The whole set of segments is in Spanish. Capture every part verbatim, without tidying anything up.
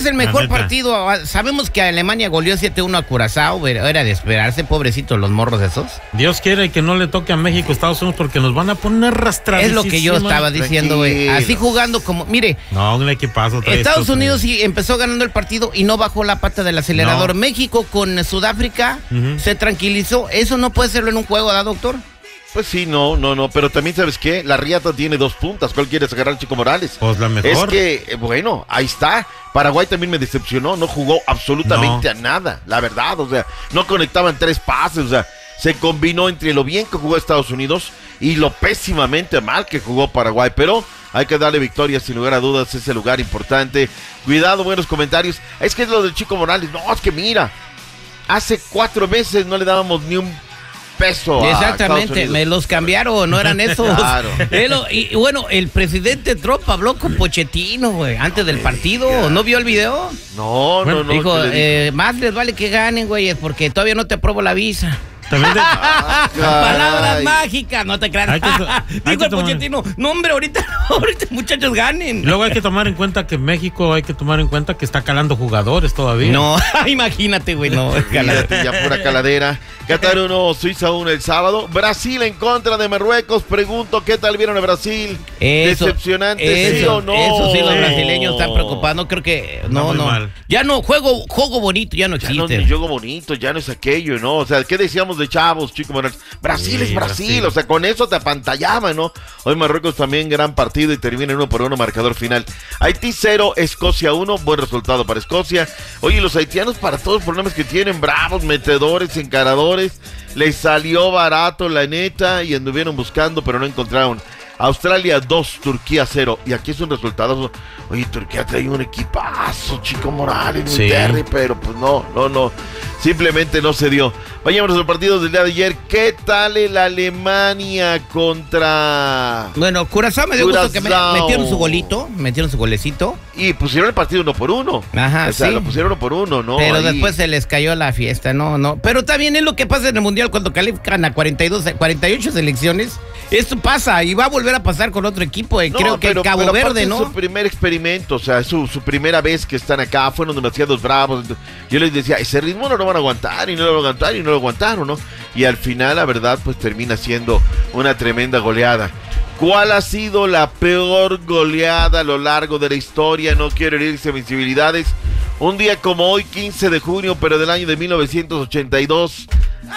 el mejor partido. Sabemos que Alemania goleó siete uno a Curazao, pero era de esperarse, pobrecitos los morros esos. Dios quiere que no le toque a México, Estados Unidos, porque nos van a poner rastradísimos. Es lo que yo estaba diciendo, güey. Así jugando como, mire. No, un equipazo. Estados Unidos sí empezó ganando el partido y no bajó la pata del acelerador. No. México con Sudáfrica uh-huh. se tranquilizó. Eso no puede serlo en un juego, ¿verdad, doctor? Pues sí, no, no, no, pero también ¿sabes qué? La riata tiene dos puntas. ¿Cuál quieres agarrar al Chico Morales? Pues la mejor. Es que, bueno, ahí está. Paraguay también me decepcionó, no jugó absolutamente no. a nada, la verdad, o sea, no conectaban tres pases, o sea, se combinó entre lo bien que jugó Estados Unidos y lo pésimamente mal que jugó Paraguay, pero hay que darle victoria sin lugar a dudas, ese lugar importante. Cuidado, buenos comentarios. Es que es lo del Chico Morales, no, es que mira, hace cuatro meses no le dábamos ni un peso. Exactamente, me los cambiaron, no eran esos. Claro. Pero, y bueno, el presidente Trump habló con Pochettino, güey, antes del partido. ¿No vio el video? No, bueno, no, no. Dijo, eh, más les vale que ganen, güey, porque todavía no te apruebo la visa. También de... ah, palabras mágicas, no te creas. Dijo el Pochettino, no hombre, ahorita, ahorita muchachos ganen. Luego hay que tomar en cuenta que México, hay que tomar en cuenta que está calando jugadores todavía. No, imagínate, güey, no. Imagínate, ya pura caladera. Qatar uno, Suiza uno el sábado. Brasil en contra de Marruecos. Pregunto, ¿qué tal vieron a Brasil? Eso, ¿Decepcionante, eso, sí o no? Eso sí, los brasileños están preocupados. No creo que, no, no. Mal. Ya no, juego, juego bonito, ya no existe. Ya no es juego bonito, ya no es aquello, ¿no? O sea, ¿qué decíamos de chavos, Chico Morales? Brasil sí, es Brasil, Brasil, o sea, con eso te apantallaban, ¿no? Hoy Marruecos también gran partido y termina en uno por uno, marcador final. Haití cero, Escocia uno, buen resultado para Escocia. Oye, los haitianos para todos los problemas que tienen, bravos, metedores, encaradores, les salió barato la neta y anduvieron buscando, pero no encontraron. Australia dos, Turquía cero. Y aquí es un resultado. Oye, Turquía trae un equipazo, Chico Morales, sí. Terry, pero pues no, no, no. Simplemente no se dio. Vayamos a los partidos del día de ayer. ¿Qué tal el Alemania contra... Bueno, Curazao me dio Curazao. gusto que me metieron su golito, metieron su golecito. Y pusieron el partido uno por uno. Ajá, o sea, sí. lo pusieron uno por uno, ¿no? Pero Ahí... después se les cayó la fiesta, no, no. Pero también es lo que pasa en el Mundial cuando califican a cuarenta y dos, cuarenta y ocho selecciones. Esto pasa y va a volver a pasar con otro equipo, eh. no, creo que pero, Cabo pero Verde, ¿no? Es su primer experimento, o sea, es su, su primera vez que están acá, fueron demasiados bravos. Yo les decía, ese ritmo no lo van a aguantar, y no lo van a aguantar, y no lo aguantaron, ¿no? Y al final, la verdad, pues termina siendo una tremenda goleada. ¿Cuál ha sido la peor goleada a lo largo de la historia? No quiero herirse sensibilidades. Un día como hoy, quince de junio, pero del año de mil novecientos ochenta y dos...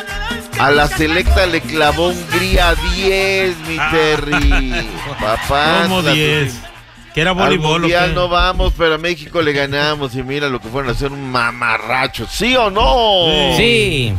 A la selecta le clavó Hungría diez, mi Terry. Papá. ¿Cómo diez? Que era voleibol. Al mundial no vamos, pero a México le ganamos. Y mira lo que fueron a hacer, un mamarracho. ¿Sí o no? Sí.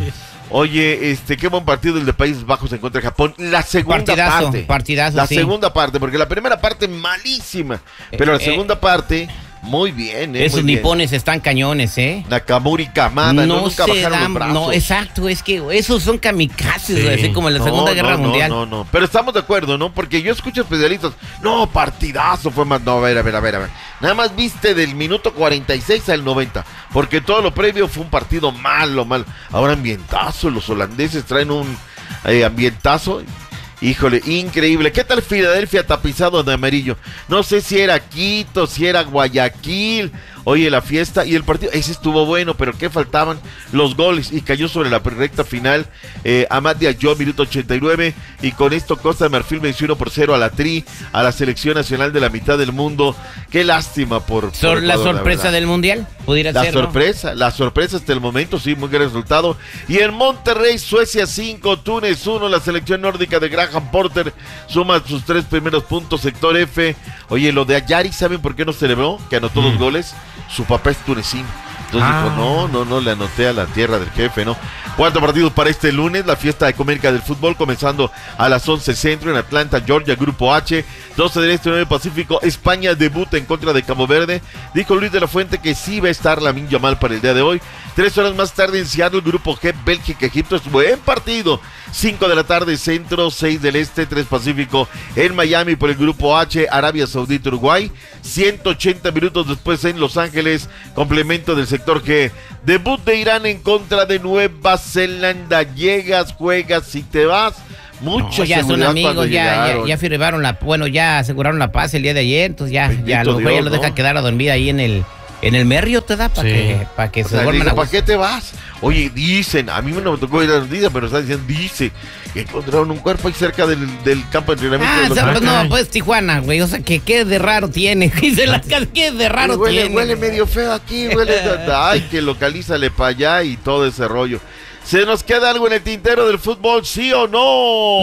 Oye, este, qué buen partido el de Países Bajos en contra de Japón. La segunda partidazo, parte. Partidazo, La sí. segunda parte, porque la primera parte malísima. Pero la eh, segunda eh. parte... Muy bien, eh. Esos muy nipones bien. Están cañones, ¿eh? Nakamura y Kamada, no, no nunca bajaron dan, los brazos. No, exacto, es que esos son kamikazes, sí. Así como en la no, Segunda no, Guerra no, Mundial. No, no, no, pero estamos de acuerdo, ¿no? Porque yo escucho especialistas, no, partidazo fue más, no, a ver, a ver, a ver, a ver. Nada más viste del minuto cuarenta y seis al noventa, porque todo lo previo fue un partido malo, malo. Ahora ambientazo, los holandeses traen un eh, ambientazo. Híjole, increíble. ¿Qué tal Filadelfia tapizado de amarillo? No sé si era Quito, si era Guayaquil. Oye, la fiesta y el partido, ese estuvo bueno, pero ¿qué faltaban? Los goles, y cayó sobre la recta final eh, Amad Diallo, minuto ochenta y nueve, y con esto Costa de Marfil venció uno por cero a la Tri, a la selección nacional de la mitad del mundo. Qué lástima por, por Sor, La Ecuador, sorpresa la del Mundial, pudiera la ser, sorpresa, ¿no? La sorpresa hasta el momento, sí, muy gran resultado. Y en Monterrey, Suecia cinco, Túnez uno, la selección nórdica de Graham Porter suma sus tres primeros puntos, sector F. Oye, lo de Ayari, ¿saben por qué no celebró? Que anotó mm. dos goles. Su papá es tunecino. Entonces ah. dijo, no, no, no, le anoté a la tierra del jefe, ¿no? Cuatro partidos para este lunes, la fiesta ecuménica del fútbol, comenzando a las once centro en Atlanta, Georgia, Grupo H, doce del Este, nueve del Pacífico. España debuta en contra de Cabo Verde. Dijo Luis de la Fuente que sí va a estar Lamine Yamal para el día de hoy. Tres horas más tarde en Seattle, Grupo G, Bélgica, Egipto. Es buen partido. Cinco de la tarde, centro, seis del Este, tres Pacífico. En Miami por el Grupo H, Arabia Saudita, Uruguay. ciento ochenta minutos después en Los Ángeles, complemento del sector G. Debut de Irán en contra de Nueva Zelanda. Llegas, juegas y te vas. Mucha no, ya son amigos, ya, ya, ya firmaron la, bueno, ya aseguraron la paz el día de ayer, entonces ya, ya los güeyes lo deja quedar a dormir ahí en el, En el Merrio te da para Sí. que, pa que O se sea, duerman digo, a ¿para gusto. qué te vas? Oye, dicen, a mí no me tocó ir a la noticia, pero está diciendo, dice, que encontraron un cuerpo ahí cerca del, del campo de entrenamiento. Ah, de los o sea, pues, no, Caray. pues Tijuana, güey. O sea, que qué de raro tiene. Dice las casas, qué de raro huele, tiene. huele medio feo aquí, huele. Ay, que localízale para allá y todo ese rollo. ¿Se nos queda algo en el tintero del fútbol, sí o no?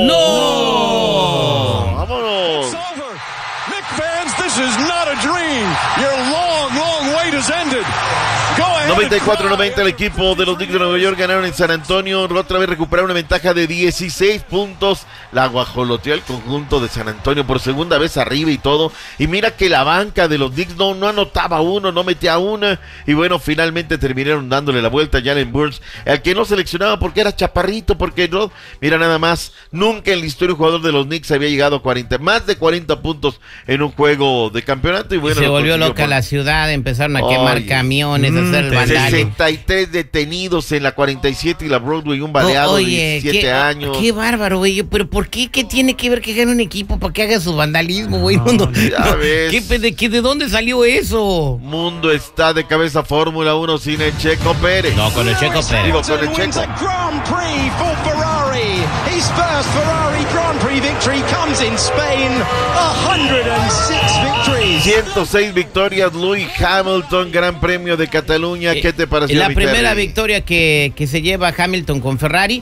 ¡No! ¡Vámonos! It's over. Knicks fans, this is not a dream. Your long, long wait has ended. Go ahead. noventa y cuatro noventa el equipo de los Knicks de Nueva York ganaron en San Antonio, otra vez recuperaron una ventaja de dieciséis puntos, la guajoloteó el conjunto de San Antonio por segunda vez arriba y todo, y mira que la banca de los Knicks no, no anotaba uno, no metía una, y bueno, finalmente terminaron dándole la vuelta a Jalen Burns, al que no seleccionaba porque era chaparrito, porque no, mira nada más, nunca en la historia un jugador de los Knicks había llegado a cuarenta, más de cuarenta puntos en un juego de campeonato, y bueno, se lo volvió consiguió loca por- la ciudad, empezaron a quemar Oye. camiones, a hacer el Mm, vandalismo. sesenta y tres detenidos en la cuarenta y siete y la Broadway, un baleado O- de oye, diecisiete qué, años. qué bárbaro, güey. Pero ¿por qué? ¿Qué tiene que ver que gane un equipo para que haga su vandalismo, güey? No, No, ya no, ves. ¿qué pe- de, qué- ¿De dónde salió eso? Mundo está de cabeza Fórmula uno sin el Checo Pérez. No, con el Checo Pérez. Digo, con el Hamilton wins Checo. a Grand Prix for Ferrari. His first Ferrari Grand Prix victory comes in Spain. one hundred six victories. ciento seis victorias, Lewis Hamilton, Gran Premio de Cataluña. ¿Qué te pareció, La mi primera Terry? victoria que, que se lleva Hamilton con Ferrari.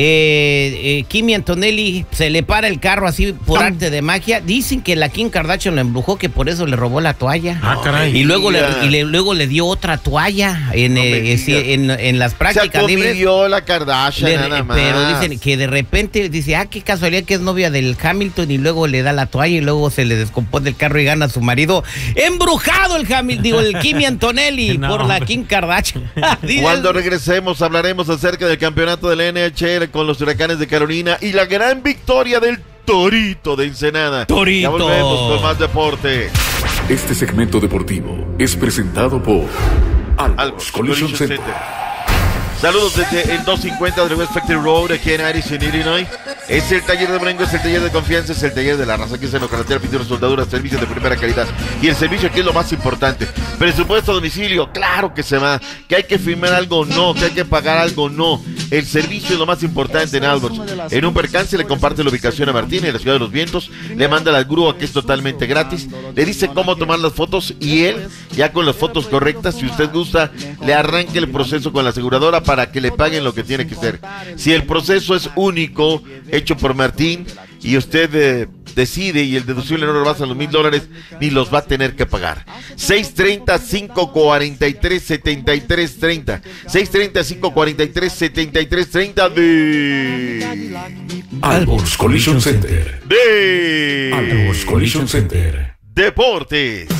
Eh, eh, Kimi Antonelli se le para el carro así por arte de magia. Dicen que la Kim Kardashian lo embrujó, que por eso le robó la toalla. Ah, caray. Y luego le, Mira. y le- luego le dio otra toalla en, No me eh, digas. sí, en, en las Se prácticas libres. acomidió la Kardashian Le- nada más. pero dicen que de repente dice, ah, qué casualidad que es novia del Hamilton, y luego le da la toalla y luego se le descompone el carro y gana a su marido. Embrujado el Hamilton, digo, el Kimi Antonelli No, por la hombre. Kim Kardashian. Dices, Cuando regresemos hablaremos acerca del campeonato de la N H L con los Huracanes de Carolina y la gran victoria del Torito de Ensenada. Torito. Ya volvemos con más deporte. Este segmento deportivo es presentado por Albos Albos Collision Collision Center. Center. Saludos desde el doscientos cincuenta de West Factory Road aquí en Addison, Illinois. Es el taller de Brengo, es el taller de confianza, es el taller de la raza que es en carretera, pintura, soldadura, servicios de primera calidad. Y el servicio aquí es lo más importante. Presupuesto a domicilio, claro que se va. Que hay que firmar algo, no. Que hay que pagar algo, no. El servicio es lo más importante en Alborz. En un percance le comparte la ubicación a Martín en la Ciudad de los Vientos, le manda la grúa que es totalmente gratis, le dice cómo tomar las fotos y él, ya con las fotos correctas, si usted gusta, le arranque el proceso con la aseguradora para que le paguen lo que tiene que ser. Si el proceso es único, hecho por Martín, y usted eh, decide y el deducible no rebasa los mil dólares, ni los va a tener que pagar. seis treinta, cinco cuarenta y tres, setenta y tres treinta. seis treinta, cinco cuarenta y tres, setenta y tres treinta de... Albos Collision Center. de... Albos Collision Center. Deportes.